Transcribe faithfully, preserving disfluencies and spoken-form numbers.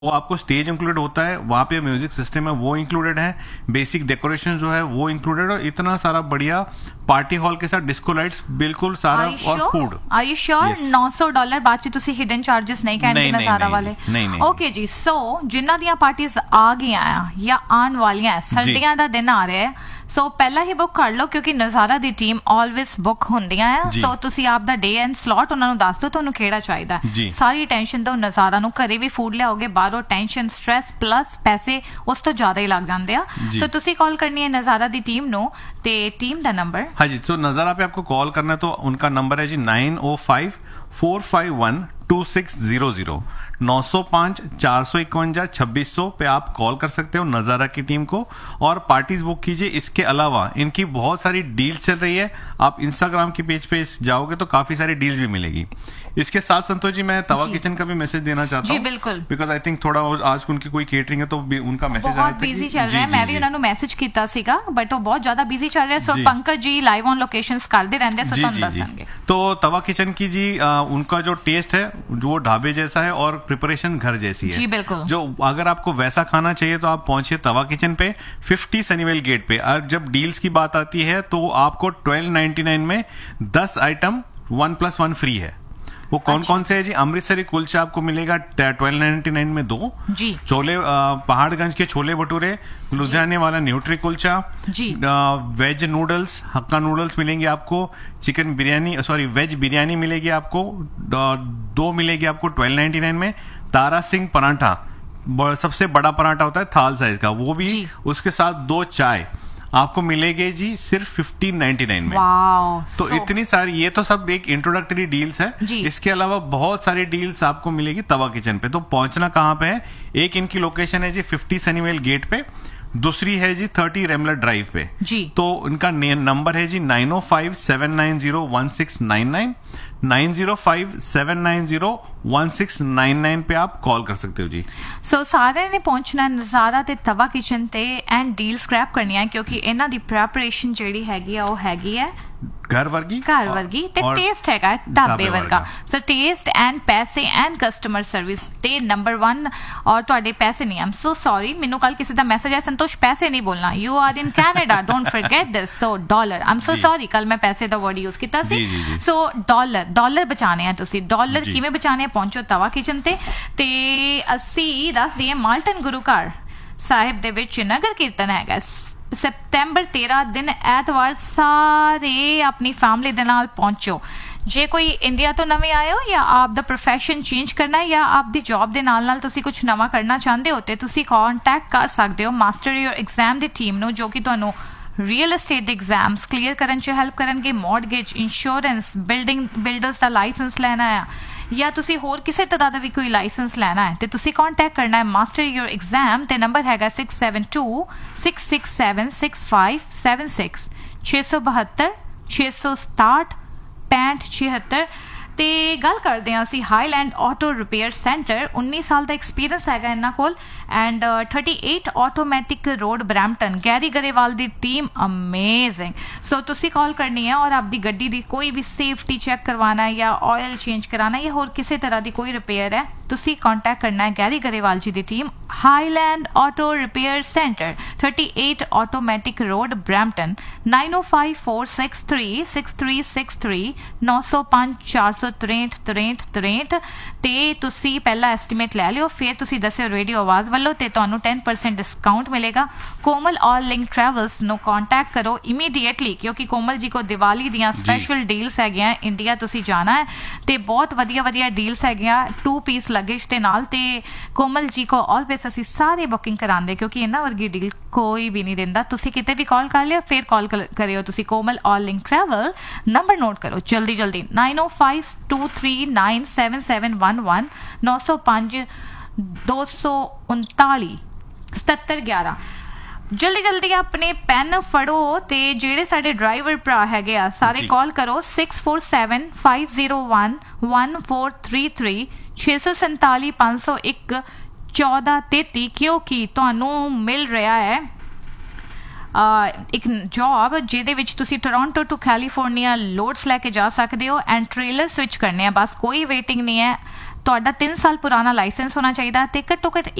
वो आपको stage included होता है, वहां पे म्यूजिक सिस्टम है वो इंक्लूडेड है, बेसिक डेकोरेशन जो है वो इंक्लूडेड, और इतना सारा बढ़िया पार्टी हॉल के साथ डिस्को लाइट्स बिल्कुल सारा, और फूड। Are you sure? नौ सौ डॉलर बाਅਦ ਚ ਤੁਸੀਂ ਹਿਡਨ ਚਾਰजेस ਨਹੀਂ ਕਹਿਣਗੇ ਨਜ਼ਾਰਾ ਵਾਲੇ? ਓਕੇ ਜੀ। ਸੋ ਜਿਨ੍ਹਾਂ ਦੀਆਂ ਪਾਰਟੀਆਂ ਆ ਗਈਆਂ ਆ ਜਾਂ ਆਉਣ ਵਾਲੀਆਂ, ਸਰਦੀਆਂ ਦਾ ਦਿਨ ਆ ਰਿਹਾ ਹੈ, ਸੋ ਪਹਿਲਾਂ ਹੀ ਬੁੱਕ ਕਰ ਲਓ ਕਿਉਂਕਿ ਨਜ਼ਾਰਾ ਦੀ ਟੀਮ ਆਲਵੇਸ ਬੁੱਕ ਹੁੰਦੀਆਂ ਆ। ਸੋ ਤੁਸੀਂ ਆਪ ਦਾ ਡੇ ਐਂਡ ਸਲੋਟ ਉਹਨਾਂ ਨੂੰ ਦੱਸ ਦਿਓ ਤੁਹਾਨੂੰ ਕਿਹੜਾ ਚਾਹੀਦਾ। ਸਾਰੀ ਟੈਨਸ਼ਨ ਤੋਂ ਨਜ਼ਾਰਾ ਨੂੰ, ਘਰੇ ਵੀ ਫੂਡ ਲਿਆਓਗੇ, ਬਾਹਰੋਂ ਟੈਨਸ਼ਨ, ਸਟ੍ਰੈਸ ਪਲੱਸ ਪੈਸੇ ਉਸ ਤੋਂ ਜ਼ਿਆਦਾ ਹੀ ਲੱਗ ਜਾਂਦੇ ਆ। ਸੋ ਤੁਸੀਂ कॉल करनी है नजारा दी टीम नो, ते टीम दा नंबर। हाँ जी, तो नजारा पे आपको कॉल करना है तो उनका नंबर है जी नाइन ओ five four five one two six zero zero नौ सौ पांच चार सौ इक्वंजा छब्बीस सौ पे आप कॉल कर सकते हो नजारा की टीम को और पार्टीज बुक कीजिए। इसके अलावा इनकी बहुत सारी डील्स चल रही है, आप इंस्टाग्राम की पेज पे जाओगे तो काफी सारी डील्स भी मिलेगी। इसके साथ संतोष जी मैं तवा किचन का भी मैसेज देना चाहता हूँ, बिल्कुल, बिकॉज आई थिंक थोड़ा आज उनकी कोई केटरिंग है तो उनका मैसेज बहुत बिजी चल रहा है। मैं भी उन्होंने मैसेज किया सीगा बट वो बहुत ज्यादा बिजी चल रहा है। सो Pankaj ji live on locations करते रहते हैं, सो तुम दसेंगे। तो तवा किचन की जी आ, उनका जो टेस्ट है जो ढाबे जैसा है और प्रिपरेशन घर जैसी है जी, बिल्कुल। जो अगर आपको वैसा खाना चाहिए तो आप पहुंचिए तवा किचन पे, फिफ्टी सनीवेल गेट पे। और जब डील्स की बात आती है तो आपको ट्वेल्व नाइनटी नाइन में दस item one plus one free है। वो कौन अच्छा। कौन से है जी? अमृतसरी कुलचा आपको मिलेगा ट्वेल्व नाइनटी नाइन में दो जी, छोले पहाड़गंज के छोले भटूरे, लुधियाने वाला न्यूट्री कुलचा जी, वेज नूडल्स, हक्का नूडल्स मिलेंगे आपको, chicken biryani sorry veg biryani मिलेगी आपको, दो मिलेगी आपको ट्वेल्व नाइनटी नाइन में। तारा सिंह पराठा, सबसे बड़ा पराठा होता है थाल साइज का, वो भी, उसके साथ दो चाय आपको मिलेंगे जी सिर्फ फिफ्टीन नाइनटी नाइन में। तो so, इतनी सारी, ये तो सब एक इंट्रोडक्टरी डील्स है। इसके अलावा बहुत सारी डील्स आपको मिलेगी तवा किचन पे। तो पहुंचना कहाँ पे है? एक इनकी लोकेशन है जी फिफ्टी सनीवेल गेट पे, दूसरी है जी थर्टी रेमलर ड्राइव पे जी। तो इनका नंबर है जी नाइन ओ five seven nine zero one six nine nine nine zero five seven nine zero one six nine nine पे आप कॉल कर सकते हो जी। सो so, सारे ने पहुंचना नजारा ते तवा किचन ते एंड डील स्क्रैप करनी है क्योंकि इन्हां दी प्रिपरेशन जेड़ी हैगी आ वो हैगी है घर वर्गी घर वर्गी ते टेस्ट हैगा ढाबे वर्गा। सो टेस्ट एंड पैसे एंड कस्टमर सर्विस ते नंबर वन। और तुहाडे पैसे नहीं, आई एम सो सॉरी, मेनू कल किसी दा मैसेज है संतोष पैसे नहीं बोलना, you are in Canada, don't forget this. So dollar, I am so sorry, कल मैं पैसे दा वर्ड यूज कीता सी। सो डॉलर डॉलर बचाने हैं तुसी, डॉलर किवें बचाने हैं? पहुंचो तवा किचन ते ते अस्सी दस दिए माल्टन गुरु घर साहिब दे विच नगर कीर्तन हैगा सितंबर तेरह दिन ऐतवार। सारे अपनी फैमिली दे नाल पहुंचो। जे कोई इंडिया तो नवे आए हो या आप दा प्रोफैशन चेंज करना है या आप दी जॉब दे नाल नाल तुसी कुछ नवा करना चाहते हो ते तुसी कॉन्टैक्ट कर सकते हो master your exam the team no, जो कि तुहानू रियल एस्टेट एग्जाम्स क्लीयर करन च help करनगे, mortgage, insurance, building builders दा लाइसेंस लेना है या तुसी होर किसी तरह का भी कोई लाइसेंस लेना है तो तुसी कॉन्टैक्ट करना है मास्टर योर एग्जाम ते नंबर हैगा six seven two six six seven six five seven six छे सौ बहत्तर छे सौ सताहठ पैंठ छिहत्तर। ते गल करते हैं असी हाईलैंड ऑटो रिपेयर सेंटर, उन्नीस साल का एक्सपीरियंस है इन्हों को and thirty eight automatic road Brampton, Gary Grewal की टीम अमेजिंग। सो तुसी कॉल करनी है और आपकी गड्डी की कोई भी सेफ्टी चेक करवाना है या ऑयल चेंज कराना है या होर किसी तरह की कोई रिपेयर है तुसी कॉन्टैक्ट करना है गैरी गरेवाल जी की team, highland auto repair centre, thirty eight automatic road Brampton, nine ओ five four six three six three six three नौ सौ पांच चार सौ तरेंठ तरेंठ तरेंठ। ते तुसी पहला एस्टीमेट लै लियो, फिर तुसी दस्यो रेडियो आवाज वालों ते तुहानू टेन परसेंट डिस्काउंट मिलेगा। कोमल all link travels no contact करो इमीडिएटली क्योंकि कोमल जी को दिवाली दियां स्पेशल डील्स हैगियां, इंडिया तुसी जाना है ते बहुत वधिया वधिया डील्स हैगियां टू पीस लगेज दे नाल। ते कोमल जी को ऑलवेज असी सारे बुकिंग करांदे क्योंकि इन्ना वर्गी डील कोई भी नहीं दिंदा। तुसी किते भी कॉल कर लियो, फिर कॉल करियो तुसी कोमल all link travel, number note करो जल्दी जल्दी nine O five to three nine seven seven one one नौ सौ पांच दो सौ उनताली सतहत्तर ग्यारह। जल्दी जल्दी अपने पेन फड़ो ते जेड़े साडे ड्राइवर भरा हैगे आ सारे कॉल करो six four seven five zero one one four three three छे सौ संताली पांच सौ एक चौदह तेती क्योंकि तुहानू मिल रहा है एक जॉब जिहदे विच तुसी टोरंटो टू कैलीफोर्निया लोड्स लैके जा सकते हो एंड ट्रेलर स्विच करने हैं, बस कोई वेटिंग नहीं है। ਤੁਹਾਡਾ ਤਿੰਨ ਸਾਲ ਪੁਰਾਣਾ ਲਾਇਸੈਂਸ ਹੋਣਾ ਚਾਹੀਦਾ ਤੇ ਘੱਟੋ ਘੱਟ